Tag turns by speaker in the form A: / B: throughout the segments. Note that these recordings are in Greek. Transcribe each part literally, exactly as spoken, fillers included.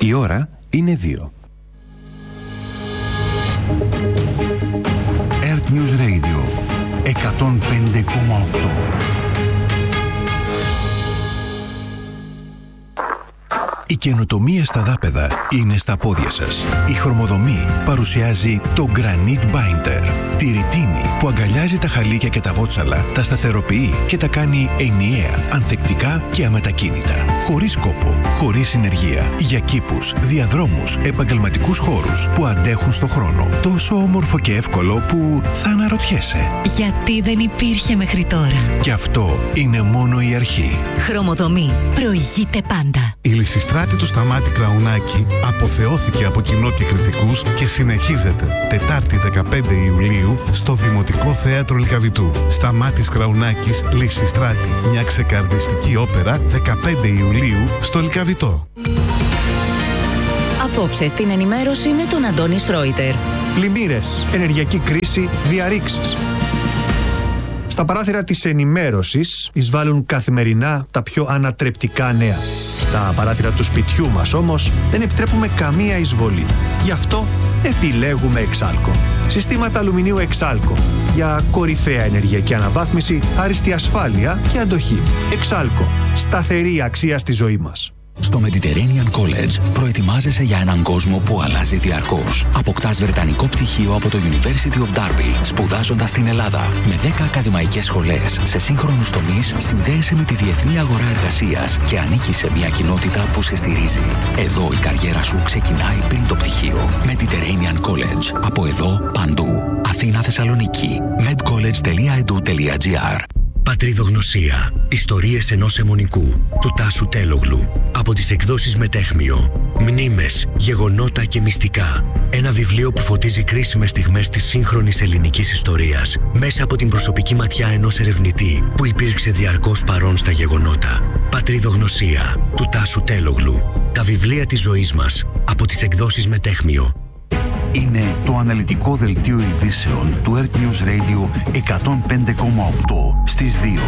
A: Η ώρα είναι δύο. Earth News Radio εκατόν πέντε κόμμα οκτώ. Η καινοτομία στα δάπεδα είναι στα πόδια σας. Η Χρωμοδομή παρουσιάζει το Granite Binder. Τη ρητίνη που αγκαλιάζει τα χαλίκια και τα βότσαλα, τα σταθεροποιεί και τα κάνει ενιαία, ανθεκτικά και αμετακίνητα. Χωρίς κόπο, χωρίς συνεργεία. Για κήπους, διαδρόμους, επαγγελματικούς χώρους που αντέχουν στο χρόνο. Τόσο όμορφο και εύκολο που θα αναρωτιέσαι.
B: Γιατί δεν υπήρχε μέχρι τώρα.
A: Και αυτό είναι μόνο η αρχή.
B: Χρωμοδομή. Προηγείται πάντα.
C: Η Λυσιστράτη του Σταμάτη Κραουνάκη αποθεώθηκε από κοινό και κριτικούς και συνεχίζεται Τετάρτη δεκαπέντε Ιουλίου στο Δημοτικό Θέατρο Λυκαβητού. Σταμάτης Κραουνάκης, Λυσιστράτη. Μια ξεκαρδιστική όπερα δεκαπέντε Ιουλίου στο Λυκαβητό.
D: Απόψε στην ενημέρωση με τον Αντώνη Σρόιτερ.
E: Πλημμύρες, ενεργειακή κρίση, διαρρήξεις. Στα παράθυρα της ενημέρωσης εισβάλλουν καθημερινά τα πιο ανατρεπτικά νέα. Στα παράθυρα του σπιτιού μας όμως δεν επιτρέπουμε καμία εισβολή. Γι' αυτό επιλέγουμε Εξάλκο. Συστήματα αλουμινίου Εξάλκο. Για κορυφαία ενεργειακή αναβάθμιση, άριστη ασφάλεια και αντοχή. Εξάλκο. Σταθερή αξία στη ζωή μας.
F: Στο Mediterranean College προετοιμάζεσαι για έναν κόσμο που αλλάζει διαρκώς. Αποκτάς βρετανικό πτυχίο από το University of Derby, σπουδάζοντας στην Ελλάδα. Με δέκα ακαδημαϊκές σχολές σε σύγχρονους τομείς, συνδέεσαι με τη διεθνή αγορά εργασίας και ανήκεις σε μια κοινότητα που σε στηρίζει. Εδώ η καριέρα σου ξεκινάει πριν το πτυχίο. Mediterranean College. Από εδώ, παντού. Αθήνα, Θεσσαλονίκη. medcollege.edu.gr.
G: Πατριδογνωσία. Ιστορίες ενός αιμονικού του Τάσου Τέλογλου. Από τις εκδόσεις Μετέχμιο. Μνήμες, γεγονότα και μυστικά. Ένα βιβλίο που φωτίζει κρίσιμες στιγμές της σύγχρονης ελληνικής ιστορίας μέσα από την προσωπική ματιά ενός ερευνητή που υπήρξε διαρκώς παρόν στα γεγονότα. Πατριδογνωσία του Τάσου Τέλογλου. Τα βιβλία της ζωής μας από τις εκδόσεις Μετέχμιο.
A: Είναι το αναλυτικό δελτίο ειδήσεων του Earth News Radio εκατόν πέντε κόμμα οκτώ στις δύο.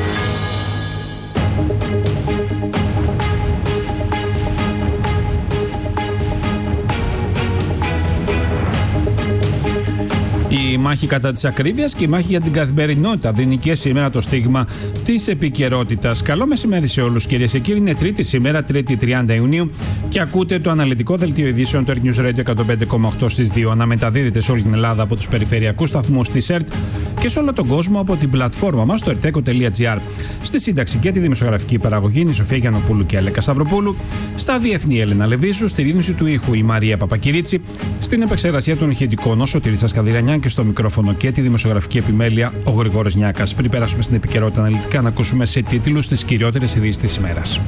H: Η μάχη κατά της ακρίβειας και η μάχη για την καθημερινότητα δίνει και σήμερα το στίγμα της επικαιρότητας. Καλό μεσημέρι σε όλους, κυρίες και κύριοι. Είναι Τρίτη σήμερα, Τρίτη τριάντα Ιουνίου, και ακούτε το αναλυτικό δελτίο ειδήσεων του Earth News Radio εκατόν πέντε κόμμα οκτώ στις δύο. Αναμεταδίδεται σε όλη την Ελλάδα από τους περιφερειακούς σταθμούς της ΕΡΤ και σε όλο τον κόσμο από την πλατφόρμα μας στο erteco τελεία gr. Στη σύνταξη και τη δημοσιογραφική παραγωγή είναι η Σοφία Γιαννοπούλου και Αλέκα Σταυροπούλου. Στα διεθνή, Έλενα Λεβίσου. Στη ρύθμιση του ήχου η Μαρία Παπακυρίτσι. Στην επεξεργασία των ηχητικών ο Σωτήρης Ασκαδηρανιάν και στο μικρόφωνο και τη δημοσιογραφική επιμέλεια ο Γρηγόρης Νιάκας. Πριν περάσουμε στην επικαιρότητα αναλυτικά, να ακούσουμε σε τίτλους τις κυριότερες ειδήσεις της ημέρας.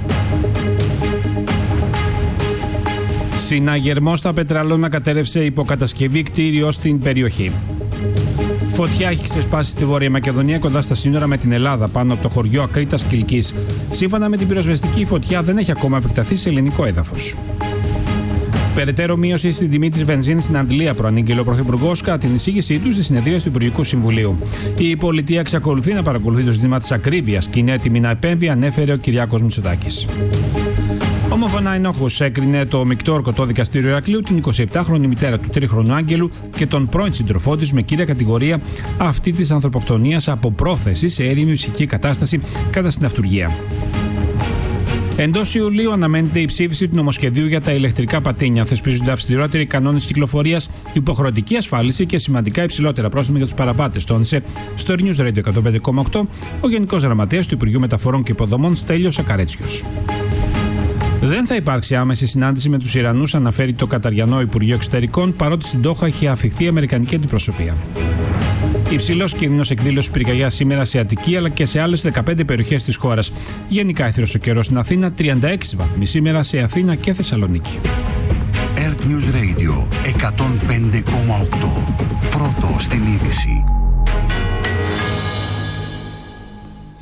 H: Συναγερμός στα Πετραλώνα κατέρρευσε υποκατασκευή κτίριο στην περιοχή. Φωτιά έχει ξεσπάσει στη Βόρεια Μακεδονία κοντά στα σύνορα με την Ελλάδα, πάνω από το χωριό Ακρίτας Κιλκής. Σύμφωνα με την πυροσβεστική, η φωτιά δεν έχει ακόμα επεκταθεί σε ελληνικό έδαφος. Περαιτέρω μείωση στην τιμή της βενζίνης στην Αντλία, προανήγγειλε ο Πρωθυπουργός κατά την εισήγησή του στη συνεδρία του Υπουργικού Συμβουλίου. Η πολιτεία εξακολουθεί να παρακολουθεί το ζήτημα της ακρίβειας και είναι έτοιμη να επέμβει, ανέφερε ο Κυριάκος Μητσοτάκης. Ομοφωνά ενόχους έκρινε το μεικτό ορκωτό δικαστήριο Ηρακλείου την εικοσιεπτάχρονη μητέρα του τρίχρονου Άγγελου και τον πρώην σύντροφό της με κύρια κατηγορία αυτή της ανθρωποκτονίας από πρόθεση σε έρημη ψυχική κατάσταση κατά συναυτουργία. Εντός Ιουλίου αναμένεται η ψήφιση του νομοσχεδίου για τα ηλεκτρικά πατίνια. Θεσπίζονται αυστηρότεροι κανόνες κυκλοφορίας, υποχρεωτική ασφάλιση και σημαντικά υψηλότερα πρόστιμα για τους παραβάτες, τόνισε στο News Radio εκατόν πέντε κόμμα οκτώ ο Γενικός Γραμματέας του Υπουργείου Μεταφορών και Υποδομών Στέλιος Σακαρέτσιος. Δεν θα υπάρξει άμεση συνάντηση με τους Ιρανούς, αναφέρει το Καταριανό Υπουργείο Εξωτερικών, παρότι στην Ντόχα έχει αφιχθεί η Αμερικανική αντιπροσωπεία. Υψηλός κίνδυνος εκδήλωσης πυρκαγιάς σήμερα σε Αττική αλλά και σε άλλες δεκαπέντε περιοχές της χώρας. Γενικά αίθριος ο καιρός στην Αθήνα, τριάντα έξι βαθμοί σήμερα σε Αθήνα και Θεσσαλονίκη.
A: Earth News Radio εκατόν πέντε κόμμα οκτώ. Πρώτο στην είδηση.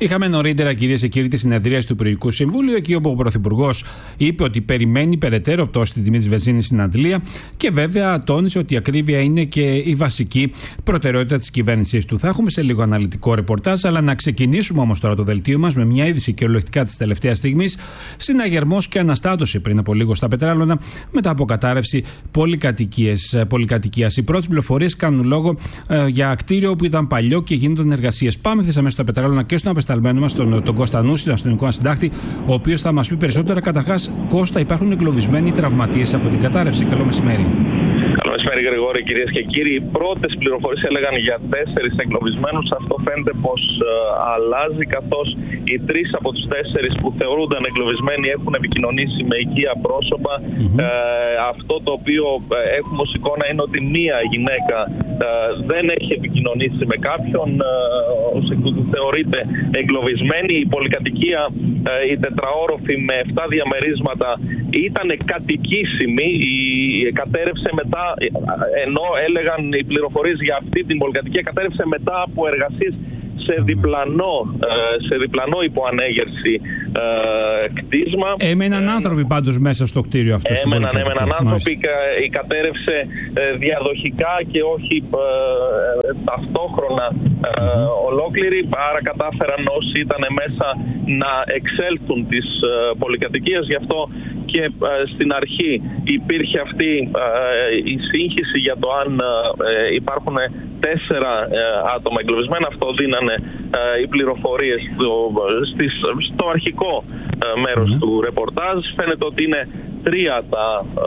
H: Είχαμε νωρίτερα, κυρίες και κύριοι, τη συνεδρίαση του Υπουργικού Συμβούλου, εκεί όπου ο Πρωθυπουργός είπε ότι περιμένει περαιτέρω πτώση στην τιμή της βενζίνης στην Αντλία και βέβαια τόνισε ότι η ακρίβεια είναι και η βασική προτεραιότητα της κυβέρνησής του. Θα έχουμε σε λίγο αναλυτικό ρεπορτάζ, αλλά να ξεκινήσουμε όμως τώρα το δελτίο μας με μια είδηση κυριολεκτικά της τελευταίας στιγμής. Συναγερμός και αναστάτωση πριν από λίγο στα Πετράλωνα μετά από κατάρρευση πολυκατοικίας. Οι πρώτες πληροφορίες κάνουν λόγο ε, για κτίριο που ήταν παλιό και γίνονταν εργασίες. Πάμε χθες αμέσως στα Πετράλωνα και στον απεσταλμένο μας, τον, τον Κώστα Νούση, τον αστυνομικό μας συντάκτη, ο οποίος θα μας πει περισσότερα. Καταρχάς, Κώστα, υπάρχουν εγκλωβισμένοι τραυματίες από την κατάρρευση. Καλό μεσημέρι.
I: Καλό μεσημέρι, Γρηγόρη, κυρίες και κύριοι. Οι πρώτες πληροφορίες έλεγαν για τέσσερις εγκλωβισμένους. Αυτό φαίνεται πως ε, αλλάζει, καθώς οι τρεις από τους τέσσερις που θεωρούνταν εγκλωβισμένοι έχουν επικοινωνήσει με οικεία πρόσωπα. Mm-hmm. Ε, αυτό το οποίο έχουμε ως εικόνα είναι ότι μία γυναίκα ε, δεν έχει επικοινωνήσει με κάποιον, ε, ως εκ τούτου θεωρείται εγκλωβισμένη. Η πολυκατοικία, ε, η τετραόροφη με εφτά διαμερίσματα, ήταν κατοικήσιμη. Η, κατέρευσε μετά, ενώ έλεγαν οι πληροφορίες για αυτή την πολυκατοικία, κατέρευσε μετά από εργασίες σε διπλανό, σε διπλανό υποανέγερση ε, κτίσμα.
H: Έμεναν άνθρωποι πάντως μέσα στο κτίριο αυτό.
I: Έμεναν, έμεναν άνθρωποι. Η κατέρευσε διαδοχικά και όχι ε, ταυτόχρονα ε, mm-hmm. ολόκληρη. Άρα κατάφεραν όσοι ήταν μέσα να εξέλθουν της ε, πολυκατοικίας. Γι' αυτό και ε, στην αρχή υπήρχε αυτή ε, η σύγχυση για το αν ε, υπάρχουν τέσσερα ε, άτομα εγκλωβισμένα. Αυτό δίνανε ε, οι πληροφορίες στο, στις, στο αρχικό ε, μέρος mm-hmm. του ρεπορτάζ. Φαίνεται ότι είναι τρία τα,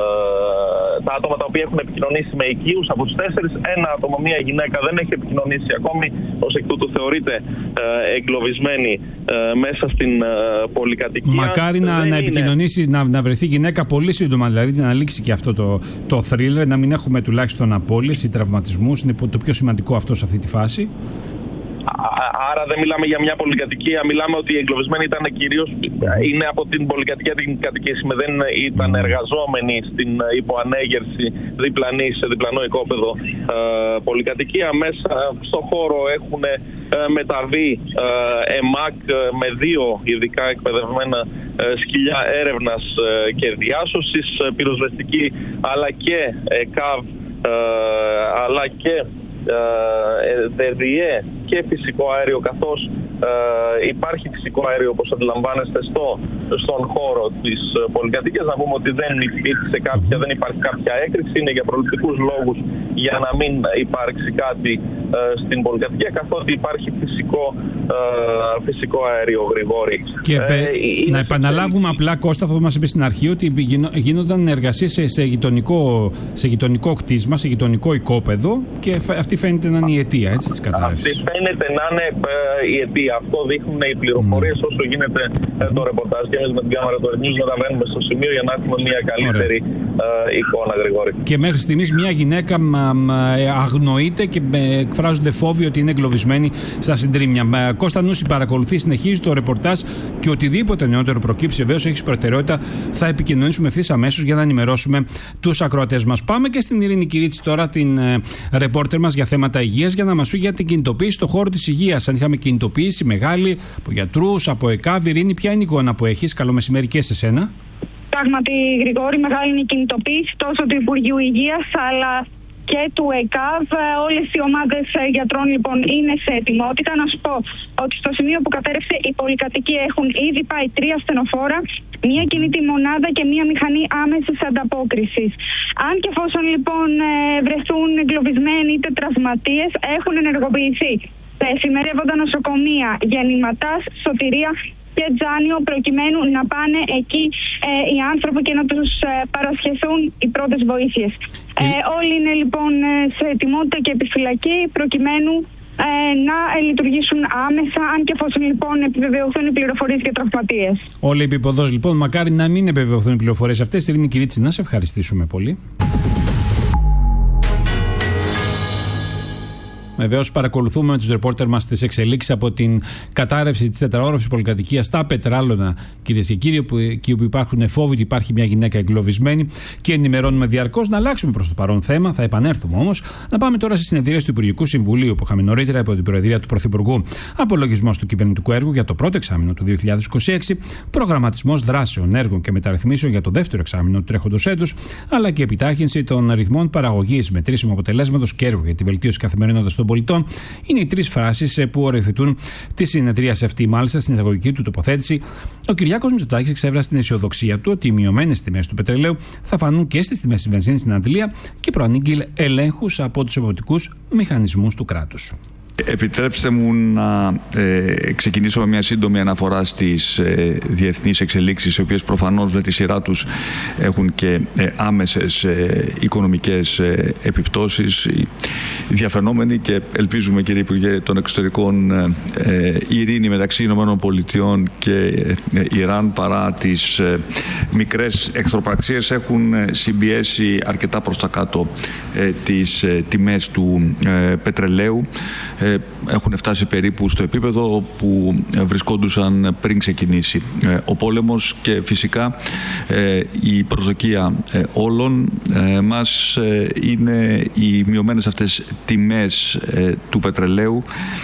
I: ε, τα άτομα τα οποία έχουν επικοινωνήσει με οικείους από τους τέσσερις. Ένα άτομο, μία γυναίκα, δεν έχει επικοινωνήσει ακόμη. Ως εκ τούτου θεωρείται ε, εγκλωβισμένη ε, μέσα στην ε, πολυκατοικία.
H: Μακάρι να, να επικοινωνήσει, να, να βρεθεί γυναίκα πολύ σύντομα, δηλαδή να λήξει και αυτό το, το θρίλερ, να μην έχουμε τουλάχιστον απώλειες ή τραυματισμούς. Είναι το πιο σημαντικό αυτό σε αυτή τη φάση.
I: Άρα δεν μιλάμε για μια πολυκατοικία, μιλάμε ότι οι εγκλωβισμένοι ήταν κυρίως, είναι από την πολυκατοικία την κατοικήσιμη, δεν ήταν εργαζόμενοι στην υποανέγερση διπλανή, σε διπλανό οικόπεδο ε, πολυκατοικία. Μέσα στο χώρο έχουν ε, μεταβεί ε, ΕΜΑΚ με δύο ειδικά εκπαιδευμένα ε, σκυλιά έρευνας ε, και διάσωσης, ε, πυροσβεστική, αλλά και ΕΚΑΒ, ε, αλλά και ΔΕΔΙΕ και φυσικό αέριο, καθώς ε, υπάρχει φυσικό αέριο, όπως αντιλαμβάνεστε, στο, στον χώρο της πολυκατοικίας. Να πούμε ότι δεν υπήρξε κάποια, δεν υπάρχει κάποια έκρηξη, είναι για προληπτικούς λόγους, για να μην υπάρξει κάτι ε, στην πολυκατοικία, καθότι υπάρχει φυσικό, ε, φυσικό αέριο, Γρηγόρη.
H: Και ε, ε, να επαναλάβουμε απλά, Κώστα, αυτό που μας είπε στην αρχή, ότι γίνονταν εργασίες σε, σε, γειτονικό, σε γειτονικό κτίσμα, σε γειτονικό οικόπεδο, και αυτή φαίνεται να είναι η αιτία, έτσι, της κατάρρευσης.
I: Αυτή φαίνεται να είναι ε, η αιτία. Αυτό δείχνουν οι πληροφορίες mm. όσο γίνεται ε, το ρεπορτάζ, και εμείς με την κάμερα του News μεταβαίνουμε στο σημείο για να έχουμε μια καλύτερη ε, εικόνα, Γρηγόρη. Και
H: μέχρι στιγμής μια γυναίκα μα, μα, αγνοείται και με, εκφράζονται φόβοι ότι είναι εγκλωβισμένη στα συντρίμμια. Με, Κώστα Νούση παρακολουθεί, συνεχίζει το ρεπορτάζ, και οτιδήποτε νεότερο προκύψει, βεβαίως έχει προτεραιότητα, θα επικοινωνήσουμε ευθύς αμέσως για να ενημερώσουμε τους ακροατές μας. Πάμε και στην Ειρήνη Κυρίτσι τώρα, την ε, ρεπόρτερ μας για θέματα υγείας, για να μας πει για την κινητοποίηση στον χώρο της υγείας. Αν είχαμε κινητοποίηση μεγάλη από γιατρούς, από ΕΚΑΒ. Ειρήνη, ποια είναι η εικόνα που έχεις? Καλό μεσημέρι και σε σένα.
J: Πράγματι, Γρηγόρη, μεγάλη είναι η κινητοποίηση τόσο του Υπουργείου Υγείας αλλά και του ΕΚΑΒ. Όλες οι ομάδες γιατρών λοιπόν είναι σε ετοιμότητα. Να σου πω ότι στο σημείο που κατέρευσε η πολυκατοικία έχουν ήδη πάει τρία στενοφόρα, μία κινητή μονάδα και μία μηχανή άμεσης ανταπόκρισης. Αν και εφόσον λοιπόν βρεθούν εγκλωβισμένοι είτε τραυματίες, έχουν ενεργοποιηθεί τα εφημερεύοντα νοσοκομεία Γεννηματάς, Σωτηρία και Τζάνιο, προκειμένου να πάνε εκεί ε, οι άνθρωποι και να τους ε, παρασχεθούν οι πρώτες βοήθειες. Ε, όλοι είναι λοιπόν σε ετοιμότητα και επιφυλακή προκειμένου ε, να ε, λειτουργήσουν άμεσα, αν και εφόσον λοιπόν επιβεβαιωθούν οι πληροφορίες για τραυματίες.
H: Όλοι επιποδός λοιπόν, μακάρι να μην επιβεβαιωθούν οι πληροφορίες αυτές. Ειρήνη Κυρίτσι, να σε ευχαριστήσουμε πολύ. Βεβαίως, παρακολουθούμε με τους ρεπόρτερ μας τις εξελίξεις από την κατάρρευση της τετραόροφης πολυκατοικίας στα Πετράλωνα, κυρίες και κύριοι, που, εκεί όπου υπάρχουν φόβοι ότι υπάρχει μια γυναίκα εγκλωβισμένη, και ενημερώνουμε διαρκώς. Να αλλάξουμε προς το παρόν θέμα, θα επανέλθουμε όμως. Να πάμε τώρα στη συνεδρίαση του Υπουργικού Συμβουλίου που είχαμε νωρίτερα υπό την Προεδρία του Πρωθυπουργού. Απολογισμός του κυβερνητικού έργου για το πρώτο εξάμηνο του δύο χιλιάδες είκοσι έξι, προγραμματισμός δράσεων, έργων και μεταρρυθμίσεων για το δεύτερο εξάμηνο του τρέχοντος έτους, αλλά και επιτάχυνση των αριθμών παραγωγής μετρήσιμου αποτελέσματος και έργου για τη βελτίωση καθημερινότητας των πολιτών είναι οι τρεις φράσεις που οριοθετούν τη συνεδρίαση αυτή. Μάλιστα, στην εισαγωγική του τοποθέτηση, ο Κυριάκος Μητσοτάκης εξέφρασε την αισιοδοξία του ότι οι μειωμένες τιμές του πετρελαίου θα φανούν και στις τιμές της βενζίνης στην Αντλία και προανήγγειλε ελέγχους από τους εποπτικούς μηχανισμούς του κράτους.
K: Επιτρέψτε μου να ε, ξεκινήσω με μια σύντομη αναφορά στις ε, διεθνείς εξελίξεις, οι οποίες προφανώς με τη σειρά τους έχουν και ε, άμεσες ε, οικονομικές ε, επιπτώσεις. Οι διαφαινόμενοι, και ελπίζουμε, κύριε Υπουργέ των Εξωτερικών, ε, ειρήνη μεταξύ Ηνωμένων Πολιτειών και ε, Ιράν, παρά τις ε, μικρές εχθροπραξίες, έχουν ε, συμπιέσει αρκετά προς τα κάτω ε, τις ε, τιμές του ε, πετρελαίου. Έχουν φτάσει περίπου στο επίπεδο που βρισκόντουσαν πριν ξεκινήσει ο πόλεμος, και φυσικά η προσδοκία όλων μας είναι οι μειωμένες αυτές τιμές του πετρελαίου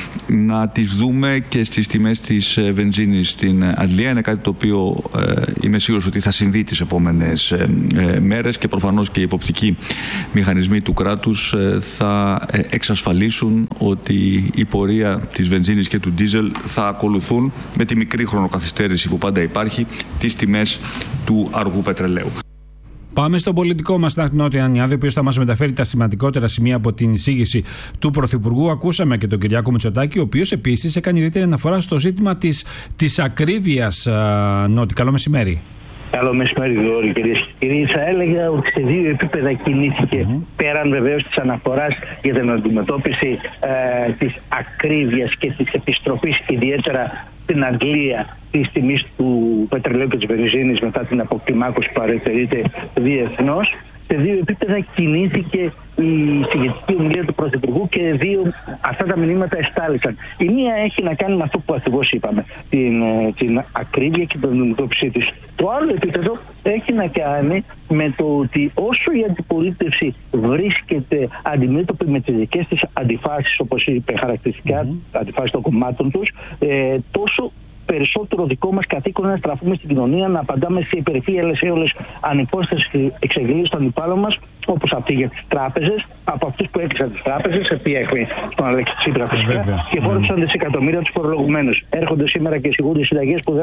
K: να τις δούμε και στις τιμές της βενζίνης στην Αντλία. Είναι κάτι το οποίο είμαι σίγουρος ότι θα συμβεί τις επόμενες μέρες, και προφανώς και οι υποπτικοί μηχανισμοί του κράτους θα εξασφαλίσουν ότι η πορεία της βενζίνης και του ντίζελ θα ακολουθούν με τη μικρή χρονοκαθυστέρηση που πάντα υπάρχει τις τιμές του αργού πετρελαίου.
H: Πάμε στον πολιτικό μας Νότια Νοτιανιάδη, ο οποίος θα μας μεταφέρει τα σημαντικότερα σημεία από την εισήγηση του Πρωθυπουργού. Ακούσαμε και τον Κυριάκο Μητσοτάκη, ο οποίος επίσης έκανε ιδιαίτερη αναφορά στο ζήτημα της, της ακρίβειας. Νότι, καλό μεσημέρι.
L: Καλό μεσημέρι, Γρηγόρη, κυρίες και κύριοι. Θα έλεγα ότι σε δύο επίπεδα κινήθηκε, mm-hmm. πέραν βεβαίως της αναφοράς για την αντιμετώπιση ε, της ακρίβειας και της επιστροφής, ιδιαίτερα στην Αγγλία, της τιμής του πετρελαίου και της βενζίνης μετά την αποκλιμάκωση που παρατηρείται διεθνώς. Σε δύο επίπεδα κινήθηκε η συγκεκριτική ομιλία του Πρωθυπουργού και δύο αυτά τα μηνύματα εστάλησαν. Η μία έχει να κάνει με αυτό που ακριβώς είπαμε, την, την ακρίβεια και την αντιμετώπιση της. Το άλλο επίπεδο έχει να κάνει με το ότι όσο η αντιπολίτευση βρίσκεται αντιμέτωπη με τις δικές της αντιφάσεις, όπως είπε χαρακτηριστικά, mm-hmm. αντιφάσεις των κομμάτων τους, ε, τόσο περισσότερο δικό μας καθήκον να στραφούμε στην κοινωνία, να απαντάμε σε υπερφύαλες έολες ανυπόστατες εξεγγελίες των αντιπάλων μας, όπως αυτή για τις τράπεζες, από αυτούς που έκλεισαν τις τράπεζες, επειδή έχουμε τον Αλέξη Τσίπρα φυσικά, και φόρεψαν δισεκατομμύρια τους φορολογουμένους. Έρχονται σήμερα και εισηγούνται συνταγές που,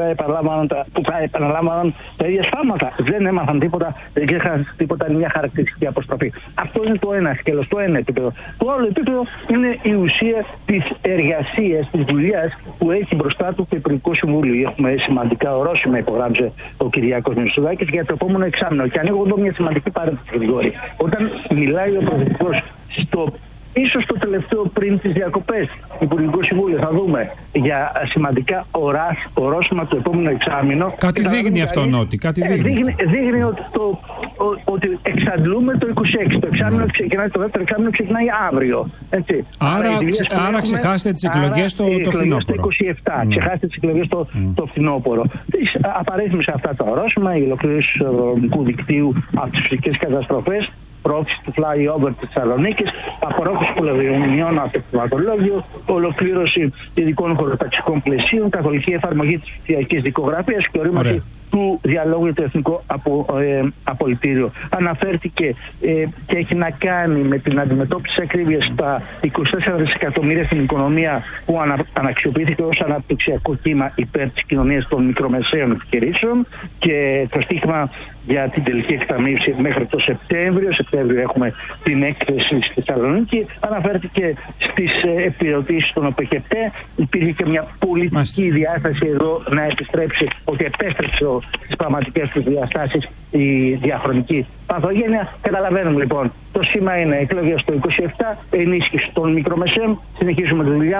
L: που θα επαναλάμβαναν τα ίδια σφάλματα. Δεν έμαθαν τίποτα, δεν είχαν τίποτα, είναι μια χαρακτηριστική αποστροφή. Αυτό είναι το ένα σκέλος, το ένα επίπεδο. Το άλλο επίπεδο είναι η ουσία της εργασίας, της δουλειάς που έχει μπροστά του το Υπουργικό Συμβούλιο. Έχουμε σημαντικά ορόσημα, υπογράψε ο Κυριάκος Μητσοτάκης, για το επόμενο εξάμηνο. Και ανοίγω εδώ μια σημαντική παρένθεση, Γρηγόρη. Όταν μιλάει ο Πρωθυπουργός στο ίσως το τελευταίο πριν τις διακοπές Υπουργικό Συμβούλιο, θα δούμε για σημαντικά οράς, ορόσημα του επόμενου εξάμηνο.
H: Κάτι δείχνει αυτό, Νότι. Κάτι δείχνει.
L: Δείχνει, δείχνει ότι, το, ο, ότι εξαντλούμε το είκοσι έξι. Το εξάμηνο ναι. ξεκινάει, το δεύτερο εξάμηνο ξεκινάει αύριο. Έτσι.
H: Άρα, άρα, άρα ξεχάσετε τις εκλογές το, το φθινόπωρο.
L: Το είκοσι επτά. Ναι. Ξεχάσετε τις εκλογές το, mm. το φθινόπωρο. Απαρίθμησε αυτά τα ορόσημα, η ολοκλήρωση του αεροδρομικού δικτύου από τις φυσικές καταστροφές, πρόθεση του flyover της Θεσσαλονίκης, απορρόφηση πολεμιών από το κτηματολόγιο, ολοκλήρωση ειδικών χωροταξικών πλαισίων, καθολική εφαρμογή της ψηφιακής δικογραφίας και ορίμαση του διαλόγου για το εθνικό απο, ε, απολυτήριο. Αναφέρθηκε ε, και έχει να κάνει με την αντιμετώπιση της ακρίβειας στα είκοσι τέσσερα δισεκατομμύρια στην οικονομία που ανα, αναξιοποιήθηκε ως αναπτυξιακό κύμα υπέρ της κοινωνίας των μικρομεσαίων επιχειρήσεων, και το στίχημα για την τελική εκταμείευση μέχρι το Σεπτέμβριο. Σεπτέμβριο έχουμε την έκθεση στη Θεσσαλονίκη. Αναφέρθηκε στις επιδοτήσεις των ΟΠΕΚΕΠΤΕ. Υπήρχε και μια πολιτική Μάλιστα. διάσταση εδώ να επιστρέψει, ότι επέστρεψε στις πραγματικές τους διαστάσεις η διαχρονική παθογένεια. Καταλαβαίνουμε λοιπόν, το σήμα είναι εκλογές το είκοσι επτά, ενίσχυση των μικρομεσαίων, συνεχίζουμε τη δουλειά μας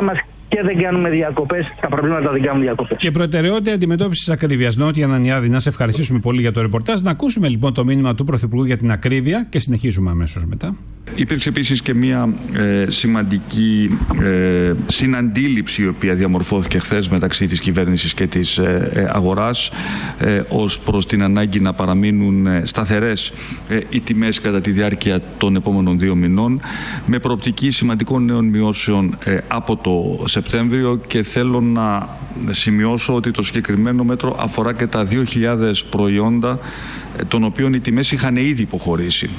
L: και δεν κάνουμε διακοπές, τα προβλήματα δεν κάνουν διακοπές.
H: Και προτεραιότητα αντιμετώπιση της ακρίβειας. Νότια Ανανιάδη, να σε ευχαριστήσουμε πολύ για το ρεπορτάζ. Να ακούσουμε λοιπόν το μήνυμα του Πρωθυπουργού για την ακρίβεια και συνεχίζουμε αμέσως μετά.
K: Υπήρξε επίσης και μια ε, σημαντική ε, συναντήληψη η οποία διαμορφώθηκε χθες μεταξύ της κυβέρνησης και της ε, αγοράς ε, ως προς την ανάγκη να παραμείνουν ε, σταθερές ε, οι τιμές κατά τη διάρκεια των επόμενων δύο μηνών με προοπτική σημαντικών νέων μειώσεων ε, από το Σεπτέμβριο, και θέλω να σημειώσω ότι το συγκεκριμένο μέτρο αφορά και τα δύο χιλιάδες προϊόντα ε, των οποίων οι τιμές είχαν ήδη υποχωρήσει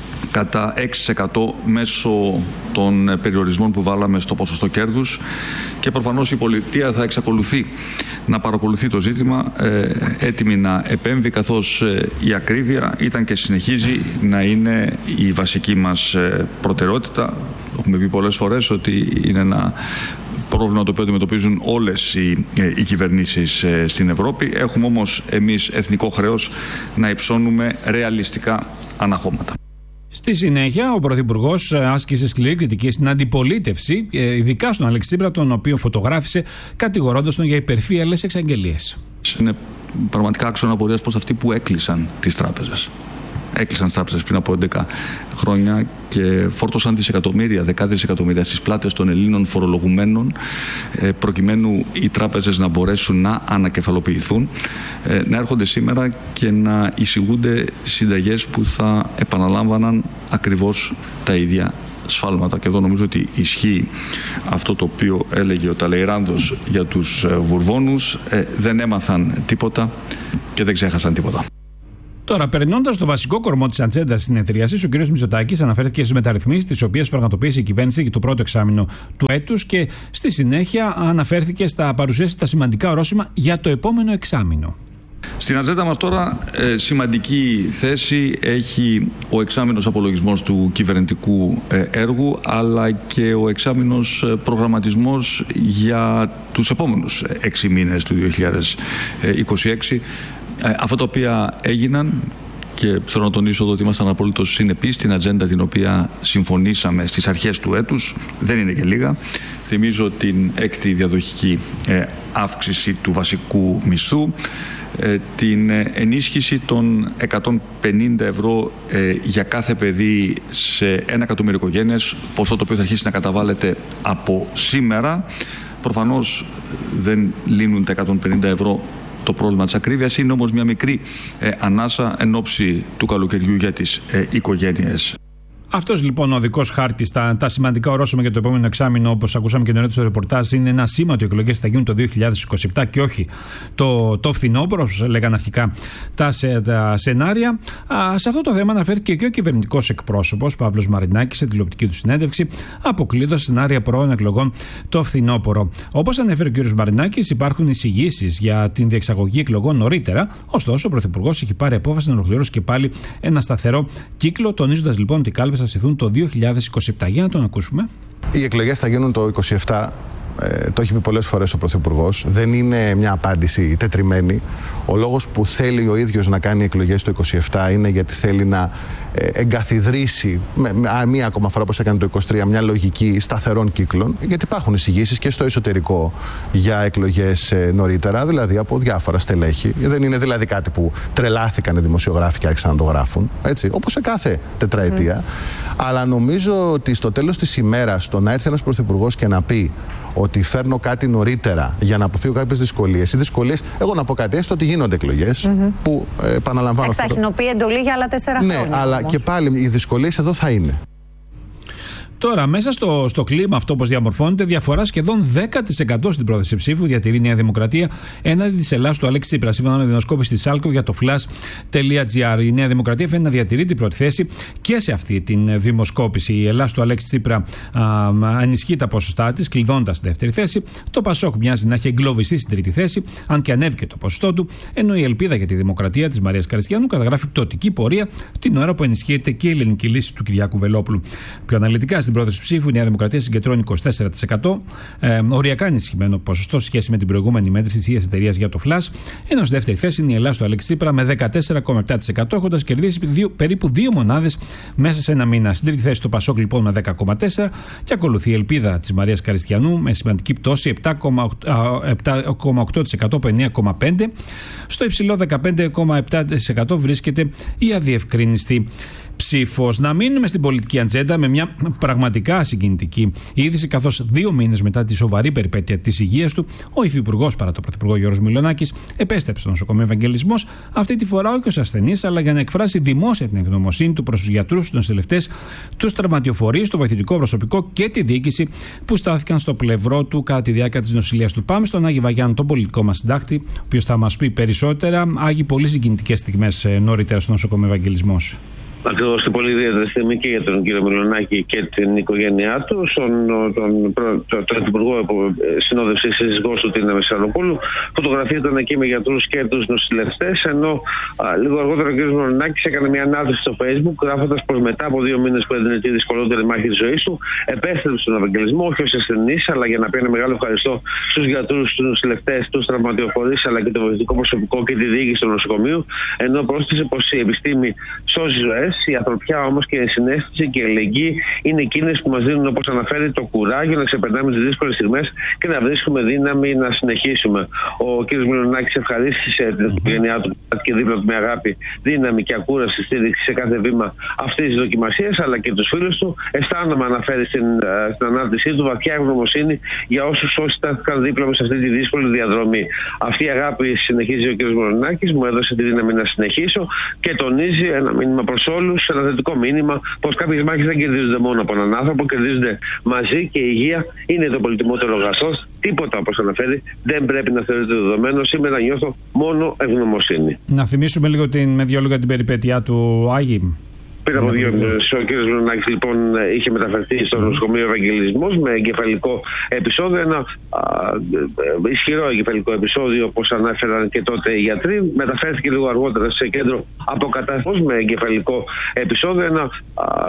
K: κατά έξι τοις εκατό μέσω των περιορισμών που βάλαμε στο ποσοστό κέρδους, και προφανώς η πολιτεία θα εξακολουθεί να παρακολουθεί το ζήτημα ε, έτοιμη να επέμβει, καθώς ε, η ακρίβεια ήταν και συνεχίζει να είναι η βασική μας ε, προτεραιότητα. Έχουμε πει πολλές φορές ότι είναι ένα πρόβλημα το οποίο αντιμετωπίζουν όλες οι, οι κυβερνήσεις ε, στην Ευρώπη. Έχουμε όμως εμείς εθνικό χρέος να υψώνουμε ρεαλιστικά αναχώματα.
H: Στη συνέχεια, ο Πρωθυπουργός άσκησε σκληρή κριτική στην αντιπολίτευση, ειδικά στον Αλέξη Τσίπρα, τον οποίο φωτογράφησε κατηγορώντας τον για υπερφύαλες εξαγγελίες.
K: Είναι πραγματικά άξονα απορίας πως αυτοί που έκλεισαν τις τράπεζες. Έκλεισαν τις τράπεζες πριν από έντεκα χρόνια και φόρτωσαν δισεκατομμύρια, δεκάδες δισεκατομμύρια στις πλάτες των Ελλήνων φορολογουμένων, προκειμένου οι τράπεζες να μπορέσουν να ανακεφαλοποιηθούν, να έρχονται σήμερα και να εισηγούνται συνταγές που θα επαναλάμβαναν ακριβώς τα ίδια σφάλματα. Και εδώ νομίζω ότι ισχύει αυτό το οποίο έλεγε ο Ταλεϊράνδος για τους Βουρβώνους: δεν έμαθαν τίποτα και δεν ξέχασαν τίποτα.
H: Τώρα, περνώντας το βασικό κορμό της ατζέντας της συνεδρίασης, ο κ. Μητσοτάκης αναφέρθηκε στις μεταρρυθμίσεις τις οποίες πραγματοποίησε η κυβέρνηση για το πρώτο εξάμηνο του έτους, και στη συνέχεια αναφέρθηκε στα παρουσίαση τα σημαντικά ορόσημα για το επόμενο εξάμηνο.
K: Στην ατζέντα μας τώρα ε, σημαντική θέση έχει ο εξάμηνος απολογισμός του κυβερνητικού ε, έργου, αλλά και ο εξάμηνος ε, προγραμματισμός για τους επόμενους έξι μήνες του δύο χιλιάδες είκοσι έξι. Ε, αυτά τα οποία έγιναν, και θέλω να τονίσω εδώ ότι ήμασταν απολύτως συνεπείς στην ατζέντα την οποία συμφωνήσαμε στις αρχές του έτους, δεν είναι και λίγα. Θυμίζω την έκτη διαδοχική ε, αύξηση του βασικού μισθού, ε, την ενίσχυση των εκατόν πενήντα ευρώ ε, για κάθε παιδί σε ένα εκατομμύριο οικογένειες, ποσό το οποίο θα αρχίσει να καταβάλλεται από σήμερα. Προφανώς δεν λύνουν τα εκατόν πενήντα ευρώ το πρόβλημα της ακρίβειας, είναι όμως μια μικρή ε, ανάσα εν ώψη του καλοκαιριού για τις ε, οικογένειες.
H: Αυτός λοιπόν ο οδικός χάρτης, τα, τα σημαντικά ορόσημα για το επόμενο εξάμηνο, όπως ακούσαμε και νωρίτερα στο ρεπορτάζ, είναι ένα σήμα ότι οι εκλογές θα γίνουν το δύο χιλιάδες είκοσι επτά και όχι το, το φθινόπωρο, όπως λέγανε αρχικά τα, σε, τα σενάρια. Α, σε αυτό το θέμα αναφέρθηκε και ο κυβερνητικός εκπρόσωπος Παύλος Μαρινάκης σε τηλεοπτική του συνέντευξη, αποκλείοντας σενάρια πρώην εκλογών το φθινόπωρο. Όπως ανέφερε ο κ. Μαρινάκης, υπάρχουν εισηγήσεις για την διεξαγωγή εκλογών νωρίτερα, ωστόσο ο Πρωθυπουργός έχει πάρει απόφαση να ολοκληρώσει και πάλι ένα σταθερό κύκλο, τονίζοντας λοιπόν ότι οι κάλπες θα στηθούν το δύο χιλιάδες είκοσι επτά. Για να τον ακούσουμε.
M: Οι εκλογές θα γίνουν το είκοσι επτά. Ε, το έχει πει πολλές φορές ο Πρωθυπουργός. Δεν είναι μια απάντηση τετριμένη. Ο λόγος που θέλει ο ίδιος να κάνει εκλογές το είκοσι επτά είναι γιατί θέλει να ε, εγκαθιδρύσει με, με, μία ακόμα φορά, όπως έκανε το είκοσι τρία, μια λογική σταθερών κύκλων. Γιατί υπάρχουν εισηγήσεις και στο εσωτερικό για εκλογές ε, νωρίτερα, δηλαδή από διάφορα στελέχη. Δεν είναι δηλαδή κάτι που τρελάθηκαν οι δημοσιογράφοι και άρχισαν να το γράφουν, έτσι, όπως σε κάθε τετραετία. Mm. Αλλά νομίζω ότι στο τέλος της ημέρας, το να έρθει ένας πρωθυπουργός και να πει ότι φέρνω κάτι νωρίτερα για να αποφύγω κάποιες δυσκολίες. Οι δυσκολίες, εγώ να πω κάτι, έστω ότι γίνονται εκλογές, mm-hmm. που ε, επαναλαμβάνω.
N: Εξαχυνοποιεί εντολή για άλλα τέσσερα
M: ναι,
N: χρόνια.
M: Ναι, αλλά
N: όμως.
M: Και πάλι οι δυσκολίες εδώ θα είναι.
H: Τώρα, μέσα στο, στο κλίμα αυτό, όπως διαμορφώνεται, διαφορά σχεδόν δέκα τοις εκατό στην πρόθεση ψήφου διατηρεί η Νέα Δημοκρατία έναντι της Ελλάδας του Αλέξη Τσίπρα. Σύμφωνα με δημοσκόπηση της Άλκο για το flash.gr, η Νέα Δημοκρατία φαίνεται να διατηρεί την πρώτη θέση και σε αυτή την δημοσκόπηση. Η Ελλάδας του Αλέξη Τσίπρα ενισχύει τα ποσοστά της, κλειδώντας τη δεύτερη θέση. Το Πασόκ μοιάζει να έχει εγκλωβιστεί στην τρίτη θέση, αν και ανέβηκε το ποσοστό του, ενώ η ελπίδα για τη Δημοκρατία της Μαρίας Καριστιανού καταγράφει πτωτική πορεία την ώρα που ενισχύεται και η ελληνική λύση του Κυριάκου Βελόπουλου. Πιο αναλυτικά στην πρόταση ψήφου, η Νέα Δημοκρατία συγκεντρώνει είκοσι τέσσερα τοις εκατό, ε, οριακά ενισχυμένο ποσοστό σε σχέση με την προηγούμενη μέτρηση της ίδιας εταιρείας για το Φλας. Ενώ στη δεύτερη θέση είναι η Ελλάδα του Αλέξη Τσίπρα με δεκατέσσερα κόμμα επτά τοις εκατό, έχοντας κερδίσει δύο, περίπου δύο μονάδες μέσα σε ένα μήνα. Στην τρίτη θέση το Πασόκ λοιπόν με δέκα κόμμα τέσσερα τοις εκατό και ακολουθεί η Ελπίδα της Μαρίας Καριστιανού με σημαντική πτώση επτά κόμμα οκτώ τοις εκατό από εννέα κόμμα πέντε τοις εκατό. Στο υψηλό δεκαπέντε κόμμα επτά τοις εκατό βρίσκεται η αδιευκρίνηστη ψήφος. Να μείνουμε στην πολιτική ατζέντα με μια πραγματικά συγκινητική είδηση, καθώς δύο μήνες μετά τη σοβαρή περιπέτεια της υγείας του, ο υφυπουργός παρά το πρωθυπουργό Γιώργος Μιλονάκης επέστρεψε στο νοσοκομείο Ευαγγελισμός, αυτή τη φορά όχι ως ασθενής, αλλά για να εκφράσει δημόσια την ευγνωμοσύνη του προς τους γιατρούς, τους νοσηλευτές, τους τραυματιοφορείς, το βοηθητικό προσωπικό και τη διοίκηση που στάθηκαν στο πλευρό του κατά τη διάρκεια της νοσηλείας του. Πάμε στον Άγη Βαγιάννη, τον πολιτικό μας συντάκτη, ο οποίος θα μας πει περισσότερα. Άγη, πολύ συγκινητικές στιγμές νωρίτερα στο νοσοκομείο Ευαγγελισμός.
O: Ακριβώς, την πολύ ιδιαίτερη στιγμή και για τον κύριο Μιλονάκη και την οικογένειά του, τον, τον, τον, τον Υπουργό Συνόδευση σύζυγός του, την Μεσσαροπούλου. Φωτογραφία ήταν εκεί με γιατρούς και τους νοσηλευτές, ενώ α, λίγο αργότερα ο κύριος Μιλονάκης έκανε μια ανάρτηση στο Facebook, γράφοντας πως μετά από δύο μήνες που έδινε τη δυσκολότερη μάχη της ζωής του, επέστρεψε στον Ευαγγελισμό, όχι ως ασθενής, αλλά για να πει ένα μεγάλο ευχαριστώ στους γιατρούς, τους νοσηλευτές, τους τραυματιοφορείς, αλλά και το βοηθητικό προσωπικό και τη διοίκηση του νοσοκομείου, ενώ πρόσθεσε πως η επιστήμη σώζει ζωές. Η ανθρωπιά όμως και η συναίσθηση και η αλληλεγγύη είναι εκείνες που μας δίνουν, όπως αναφέρει, το κουράγιο να ξεπερνάμε τις δύσκολες στιγμές και να βρίσκουμε δύναμη να συνεχίσουμε. Ο κ. Μιλονάκης ευχαρίστησε την οικογένειά του και δίπλα του με αγάπη, δύναμη και ακούραση στήριξη σε κάθε βήμα αυτής της δοκιμασίας, αλλά και τους φίλους του. Αισθάνομαι, αναφέρει στην, στην ανάρτησή του, βαθιά ευγνωμοσύνη για όσους όσοι ήταν δίπλα μου σε αυτή τη δύσκολη διαδρομή. Αυτή η αγάπη, συνεχίζει ο κ. Μιλονάκης, μου έδωσε τη δύναμη να συνεχίσω και τονίζει ένα μήνυμα προς όλους, ένα θετικό μήνυμα, πως κάποιες μάχες δεν κερδίζονται μόνο από έναν άνθρωπο, κερδίζονται μαζί και η υγεία είναι το πολυτιμότερο αγαθό. Τίποτα, όπως αναφέρει, δεν πρέπει να θεωρείται δεδομένο. Σήμερα νιώθω μόνο ευγνωμοσύνη. Να θυμίσουμε λίγο την, με δύο λόγια την περιπέτειά του Άγη. Πριν από δύο μήνες ο κ. Μιλονάκης λοιπόν είχε μεταφερθεί στο νοσοκομείο Ευαγγελισμός με εγκεφαλικό επεισόδιο, ένα α, ισχυρό εγκεφαλικό επεισόδιο, όπως ανέφεραν και τότε οι γιατροί. Μεταφέρθηκε λίγο αργότερα σε κέντρο αποκατάστασης με εγκεφαλικό επεισόδιο, ένα α,